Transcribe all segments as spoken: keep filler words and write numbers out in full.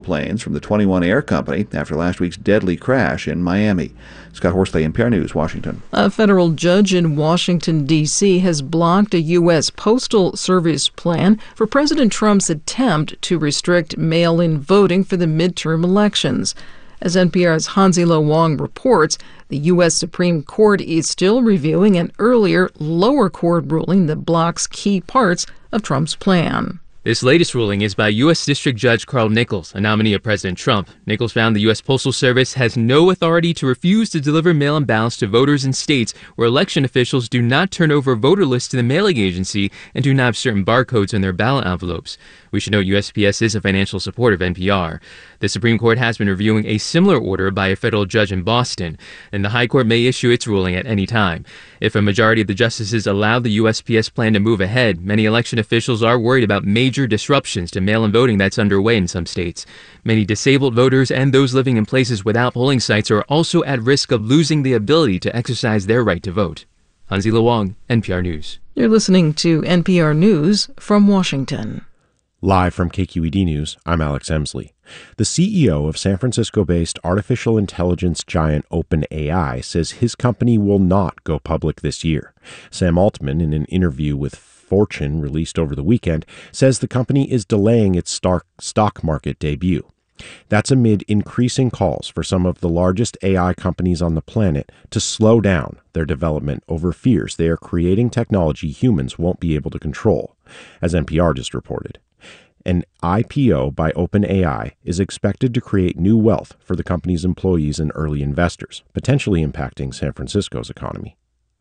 planes from the twenty-one Air Company after last week's deadly crash in Miami. Scott Horsley, N P R News, Washington. A federal judge in Washington, D C has blocked a U S Postal Service plan for President Trump's attempt to restrict mail-in voting for the midterm elections. As N P R's Hansi-Lo Wong reports, the U S Supreme Court is still reviewing an earlier lower court ruling that blocks key parts of Trump's plan. This latest ruling is by U S District Judge Carl Nichols, a nominee of President Trump. Nichols found the U S Postal Service has no authority to refuse to deliver mail-in ballots to voters in states where election officials do not turn over voter lists to the mailing agency and do not have certain barcodes on their ballot envelopes. We should note U S P S is a financial supporter of N P R. The Supreme Court has been reviewing a similar order by a federal judge in Boston, and the High Court may issue its ruling at any time. If a majority of the justices allow the U S P S plan to move ahead, many election officials are worried about major disruptions to mail-in voting that's underway in some states. Many disabled voters and those living in places without polling sites are also at risk of losing the ability to exercise their right to vote. Hansi-Lo Wong, N P R News. You're listening to N P R News from Washington. Live from K Q E D News, I'm Alex Emsley. The C E O of San Francisco-based artificial intelligence giant OpenAI says his company will not go public this year. Sam Altman, in an interview with Fortune released over the weekend, says the company is delaying its stock market debut. That's amid increasing calls for some of the largest A I companies on the planet to slow down their development over fears they are creating technology humans won't be able to control, as N P R just reported. An I P O by OpenAI is expected to create new wealth for the company's employees and early investors, potentially impacting San Francisco's economy.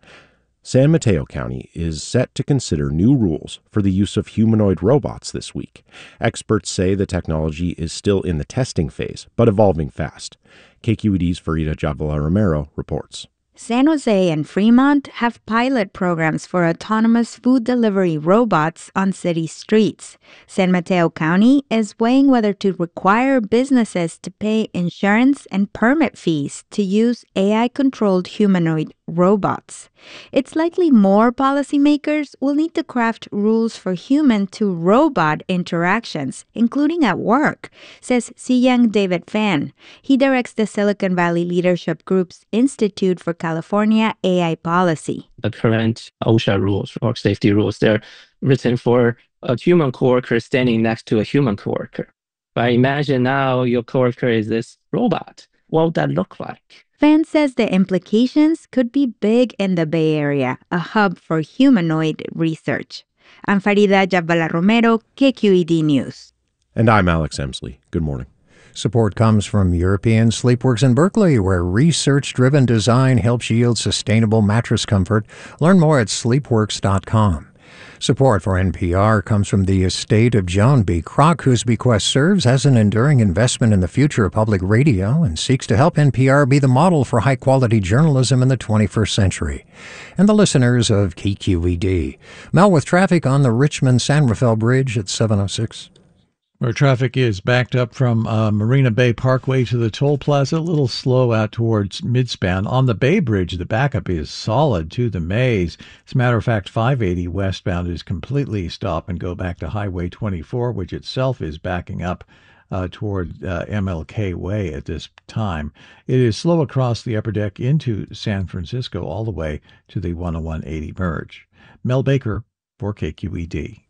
San Mateo County is set to consider new rules for the use of humanoid robots this week. Experts say the technology is still in the testing phase, but evolving fast. K Q E D's Farida Jhabvala-Romero reports. San Jose and Fremont have pilot programs for autonomous food delivery robots on city streets. San Mateo County is weighing whether to require businesses to pay insurance and permit fees to use A I-controlled humanoid robots. It's likely more policymakers will need to craft rules for human-to-robot interactions, including at work, says Siyang David Fan. He directs the Silicon Valley Leadership Group's Institute for California A I Policy. The current OSHA rules or safety rules, they're written for a human coworker standing next to a human coworker. But imagine now your coworker is this robot. What would that look like? Fan says the implications could be big in the Bay Area, a hub for humanoid research. I'm Farida Jhabvala-Romero, K Q E D News. And I'm Alex Emsley. Good morning. Support comes from European Sleepworks in Berkeley, where research-driven design helps yield sustainable mattress comfort. Learn more at sleepworks dot com. Support for N P R comes from the estate of John B. Kroc, whose bequest serves as an enduring investment in the future of public radio and seeks to help N P R be the model for high-quality journalism in the twenty-first century. And the listeners of K Q E D. Mel, with traffic on the Richmond-San Rafael Bridge at seven oh six. Where traffic is backed up from uh, Marina Bay Parkway to the toll plaza, a little slow out towards Midspan. On the Bay Bridge, the backup is solid to the Maze. As a matter of fact, five eighty westbound is completely stop and go back to Highway twenty-four, which itself is backing up uh, toward uh, M L K Way at this time. It is slow across the upper deck into San Francisco all the way to the one oh one eighty merge. Mel Baker for K Q E D.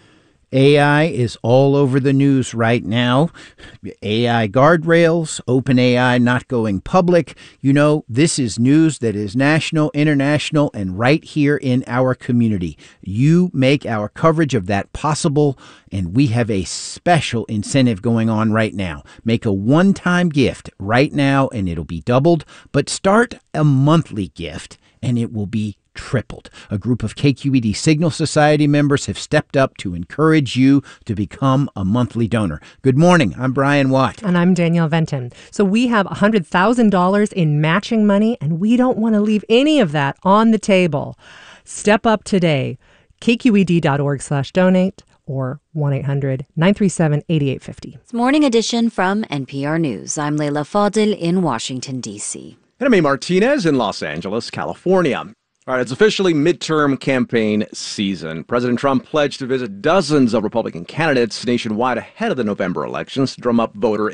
A I is all over the news right now. A I guardrails, OpenAI not going public. You know, this is news that is national, international, and right here in our community. You make our coverage of that possible, and we have a special incentive going on right now. Make a one-time gift right now, and it'll be doubled, but start a monthly gift, and it will be tripled. A group of K Q E D Signal Society members have stepped up to encourage you to become a monthly donor. Good morning. I'm Brian Watt. And I'm Danielle Venton. So we have one hundred thousand dollars in matching money, and we don't want to leave any of that on the table. Step up today. K Q E D dot org slash donate or one eight hundred nine three seven eight eight five zero. It's Morning Edition from N P R News. I'm Leila Fadil in Washington, D C. And I'm A. Martinez in Los Angeles, California. All right, it's officially midterm campaign season. President Trump pledged to visit dozens of Republican candidates nationwide ahead of the November elections to drum up voter